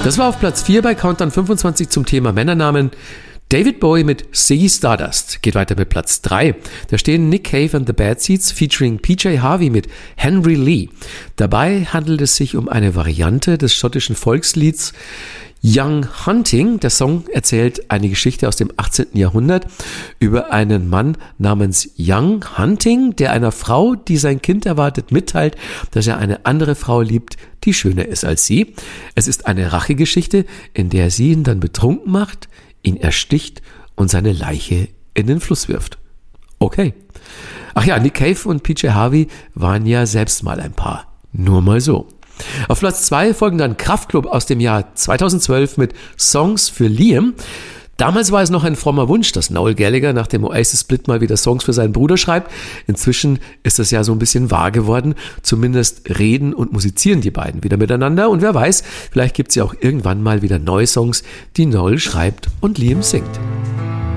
Das war auf Platz 4 bei Countdown 25 zum Thema Männernamen. David Bowie mit Ziggy Stardust geht weiter mit Platz 3. Da stehen Nick Cave and the Bad Seeds featuring PJ Harvey mit Henry Lee. Dabei handelt es sich um eine Variante des schottischen Volkslieds Young Hunting. Der Song erzählt eine Geschichte aus dem 18. Jahrhundert über einen Mann namens Young Hunting, der einer Frau, die sein Kind erwartet, mitteilt, dass er eine andere Frau liebt, die schöner ist als sie. Es ist eine Rachegeschichte, in der sie ihn dann betrunken macht, ihn ersticht und seine Leiche in den Fluss wirft. Okay. Ach ja, Nick Cave und PJ Harvey waren ja selbst mal ein Paar. Nur mal so. Auf Platz 2 folgen dann Kraftklub aus dem Jahr 2012 mit Songs für Liam. Damals war es noch ein frommer Wunsch, dass Noel Gallagher nach dem Oasis-Split mal wieder Songs für seinen Bruder schreibt. Inzwischen ist das ja so ein bisschen wahr geworden. Zumindest reden und musizieren die beiden wieder miteinander. Und wer weiß, vielleicht gibt es ja auch irgendwann mal wieder neue Songs, die Noel schreibt und Liam singt.